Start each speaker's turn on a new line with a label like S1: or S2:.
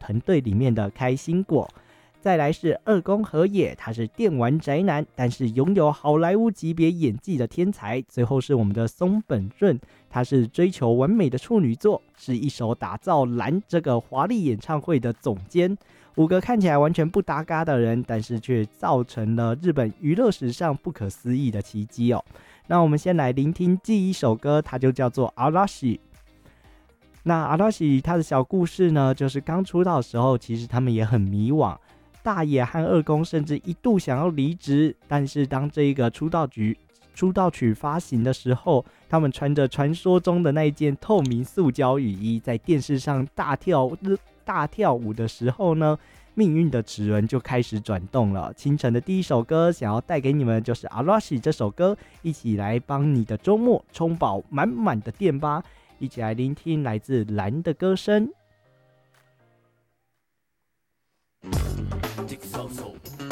S1: 团队里面的开心果。再来是二宫和也，他是电玩宅男，但是拥有好莱坞级别演技的天才。最后是我们的松本润，他是追求完美的处女座，是一手打造蓝这个华丽演唱会的总监。五个看起来完全不搭嘎的人，但是却造成了日本娱乐史上不可思议的奇迹哦。那我们先来聆听第一首歌，它就叫做阿拉西。那阿拉西他的小故事呢，就是刚出道的时候，其实他们也很迷惘。大野和二宫甚至一度想要离职，但是当这一个出道曲发行的时候，他们穿着传说中的那一件透明塑胶雨衣，在电视上大跳舞的时候呢，命运的齿轮就开始转动了。清晨的第一首歌，想要带给你们就是阿拉西这首歌，一起来帮你的周末充饱满满的电吧！一起来聆听来自蓝的歌声。